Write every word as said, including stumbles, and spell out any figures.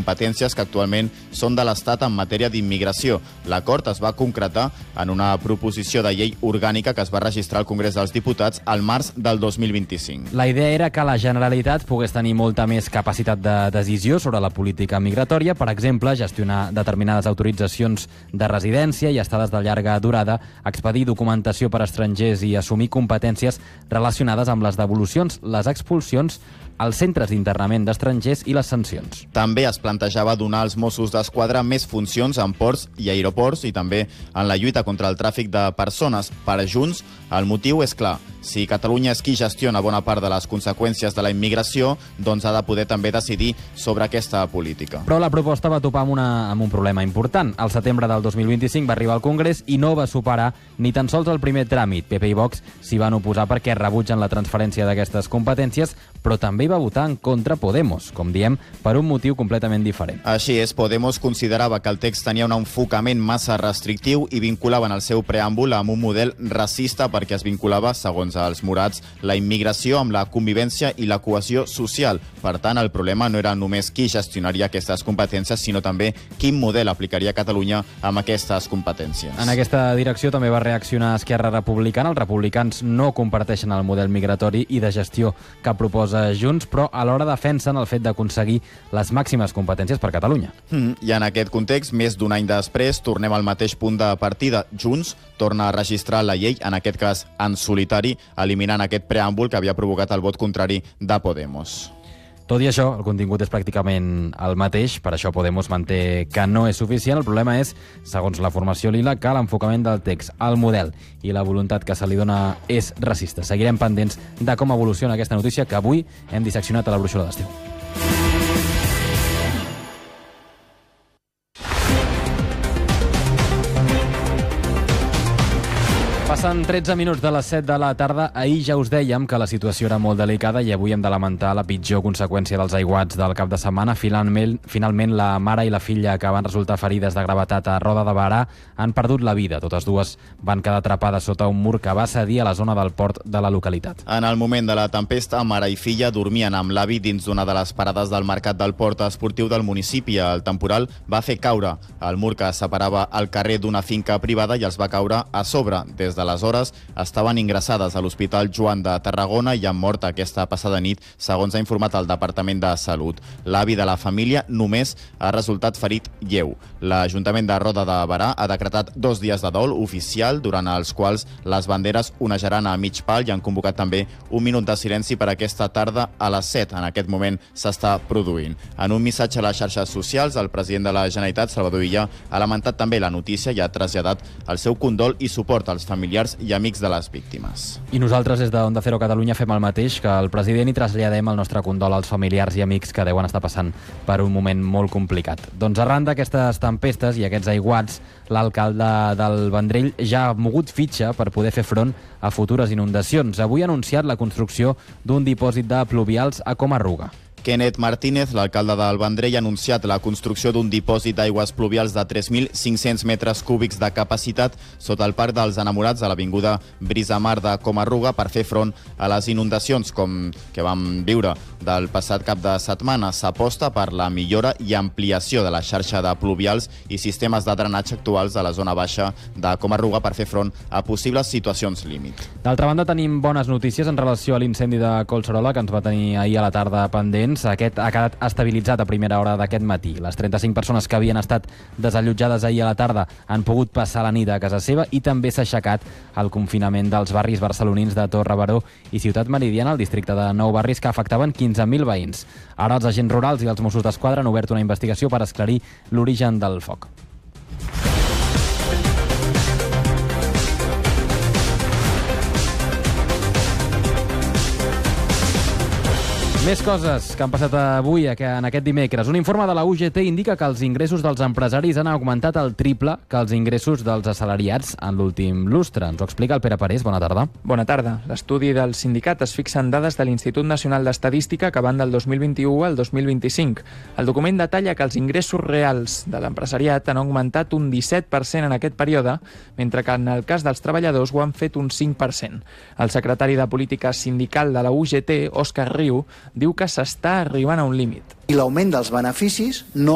competències que actualment són de l'Estat en matèria d'immigració. L'acord es va concretar en una proposició de llei orgànica que es va registrar al Congrés dels Diputats al març del dos mil vint-i-cinc. La idea era que la Generalitat pogués tenir molta més capacitat de decisió sobre la política migratòria, per exemple, gestionar determinades autoritzacions de residència i estades de llarga durada, expedir documentació per a estrangers i assumir competències relacionades amb les devolucions, les expulsions, els centres d'internament d'estrangers i les sancions. També es plantejava donar als Mossos d'Esquadra més funcions en ports i aeroports i també en la lluita contra el tràfic de persones. Per a Junts, el motiu és clar. Si Catalunya és qui gestiona bona part de les conseqüències de la immigració, doncs ha de poder també decidir sobre aquesta política. Però la proposta va topar amb, una, amb un problema important. Al setembre del dos mil vint-i-cinc va arribar al Congrés i no va superar ni tan sols el primer tràmit. P P i Vox s'hi van oposar perquè rebutgen la transferència d'aquestes competències, però també va votar en contra Podemos, com diem, per un motiu completament diferent. Així és, Podemos considerava que el text tenia un enfocament massa restrictiu i vinculaven el seu preàmbul amb un model racista perquè es vinculava, segons els morats, la immigració amb la convivència i la cohesió social. Per tant, el problema no era només qui gestionaria aquestes competències, sinó també quin model aplicaria Catalunya amb aquestes competències. En aquesta direcció també va reaccionar Esquerra Republicana. Els republicans no comparteixen el model migratori i de gestió que proposa Junts, però alhora defensen el fet d'aconseguir les màximes competències per Catalunya. Mm, I en aquest context, més d'un any després, tornem al mateix punt de partida. Junts torna a registrar la llei, en aquest cas en solitari, eliminant aquest preàmbul que havia provocat el vot contrari de Podemos. Tot i això, el contingut és pràcticament el mateix, per això Podemos manté que no és suficient. El problema és, segons la formació lila, que l'enfocament del text, el model i la voluntat que se li dona és racista. Seguirem pendents de com evoluciona aquesta notícia que avui hem disseccionat a la brúixola d'estiu. Passen tretze minuts de les set de la tarda. Ahir ja us dèiem que la situació era molt delicada i avui hem de lamentar la pitjor conseqüència dels aiguats del cap de setmana. Finalment, finalment la mare i la filla que van resultar ferides de gravetat a Roda de Berà han perdut la vida. Totes dues van quedar atrapades sota un mur que va cedir a la zona del port de la localitat. En el moment de la tempesta, mare i filla dormien amb l'avi dins d'una de les parades del mercat del port esportiu del municipi. El temporal va fer caure el mur que separava el carrer d'una finca privada i els va caure a sobre. Des d'aleshores estaven ingressades a l'Hospital Joan de Tarragona i han mort aquesta passada nit, segons ha informat el Departament de Salut. L'avi de la família només ha resultat ferit lleu. L'Ajuntament de Roda de Berà ha decretat dos dies de dol oficial, durant els quals les banderes onejaran a mig pal i han convocat també un minut de silenci per aquesta tarda a les set. En aquest moment s'està produint. En un missatge a les xarxes socials, el president de la Generalitat, Salvador Illa, ha lamentat també la notícia i ha traslladat el seu condol i suport als familiars i amics de les víctimes. I nosaltres, des de Onda Cero Catalunya, fem el mateix que el president i traslladem el nostre condol als familiars i amics que deuen estar passant per un moment molt complicat. Doncs arran d'aquestes tempestes i aquests aiguats, l'alcalde del Vendrell ja ha mogut fitxa per poder fer front a futures inundacions. Avui ha anunciat la construcció d'un dipòsit de pluvials a Coma-ruga. Kenneth Martínez, l'alcalde del Vendrell, ha anunciat la construcció d'un dipòsit d'aigües pluvials de tres mil cinc-cents metres cúbics de capacitat sota el Parc dels Enamorats a l'avinguda Brisamar de Coma-ruga per fer front a les inundacions com que vam viure del passat cap de setmana. S'aposta per la millora i ampliació de la xarxa de pluvials i sistemes de drenatge actuals a la zona baixa de Coma-ruga per fer front a possibles situacions límit. D'altra banda, tenim bones notícies en relació a l'incendi de Collserola que ens va tenir ahir a la tarda pendents. Aquest ha quedat estabilitzat a primera hora d'aquest matí. Les trenta-cinc persones que havien estat desallotjades ahir a la tarda han pogut passar la nit a casa seva i també s'ha aixecat el confinament dels barris barcelonins de Torre Baró i Ciutat Meridiana, al districte de Nou Barris, que afectaven quinze mil veïns. Ara els agents rurals i els Mossos d'Esquadra han obert una investigació per esclarir l'origen del foc. Més coses que han passat avui, en aquest dimecres. Un informe de la U G T indica que els ingressos dels empresaris han augmentat el triple que els ingressos dels assalariats en l'últim lustre. Ens ho explica el Pere Parés. Bona tarda. Bona tarda. L'estudi del sindicat es fixa en dades de l'Institut Nacional d'Estadística que van del dos mil vint-i-u al dos mil vint-i-cinc. El document detalla que els ingressos reals de l'empresariat han augmentat un disset per cent en aquest període, mentre que en el cas dels treballadors ho han fet un cinc per cent. El secretari de Política Sindical de la U G T, Òscar Riu, diu que s'està arribant a un límit. I l'augment dels beneficis no